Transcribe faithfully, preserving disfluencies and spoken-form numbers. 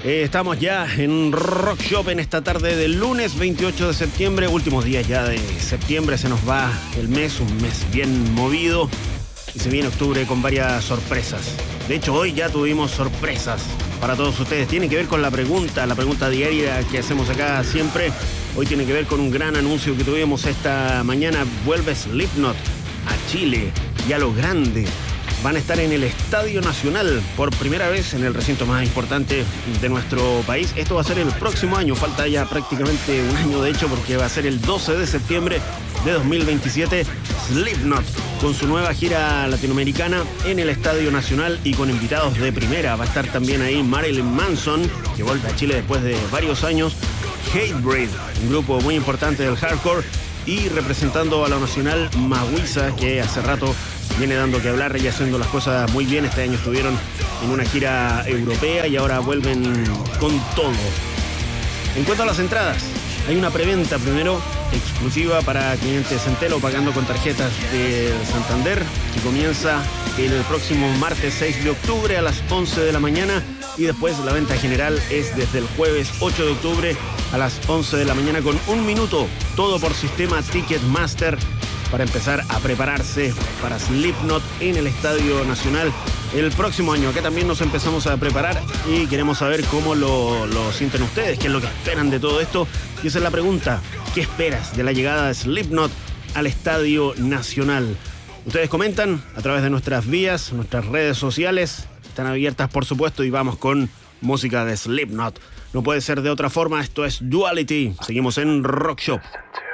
Eh, estamos ya en Rock Shop en esta tarde del lunes veintiocho de septiembre, últimos días ya de septiembre, se nos va el mes, un mes bien movido y se viene octubre con varias sorpresas. De hecho, hoy ya tuvimos sorpresas para todos ustedes. Tiene que ver con la pregunta, la pregunta diaria que hacemos acá siempre. Hoy tiene que ver con un gran anuncio que tuvimos esta mañana. Vuelve Slipknot a Chile y a lo grande. Van a estar en el Estadio Nacional por primera vez en el recinto más importante de nuestro país. Esto va a ser el próximo año, falta ya prácticamente un año de hecho, porque va a ser el doce de septiembre de dos mil veintisiete. Slipknot con su nueva gira latinoamericana en el Estadio Nacional y con invitados de primera. Va a estar también ahí Marilyn Manson, que vuelve a Chile después de varios años. Hatebreed, un grupo muy importante del hardcore, y representando a la nacional Mawisa, que hace rato viene dando que hablar y haciendo las cosas muy bien. Este año estuvieron en una gira europea y ahora vuelven con todo. En cuanto a las entradas, hay una preventa primero exclusiva para clientes Centelo pagando con tarjetas de Santander, que comienza el próximo martes seis de octubre a las once de la mañana, y después la venta general es desde el jueves ocho de octubre a las once de la mañana con un minuto, todo por sistema Ticketmaster, para empezar a prepararse para Slipknot en el Estadio Nacional el próximo año. Acá también nos empezamos a preparar y queremos saber cómo lo, lo sienten ustedes, qué es lo que esperan de todo esto. Y esa es la pregunta: ¿qué esperas de la llegada de Slipknot al Estadio Nacional? Ustedes comentan a través de nuestras vías, nuestras redes sociales, están abiertas por supuesto, y vamos con música de Slipknot. No puede ser de otra forma, esto es Duality. Seguimos en Rock Shop.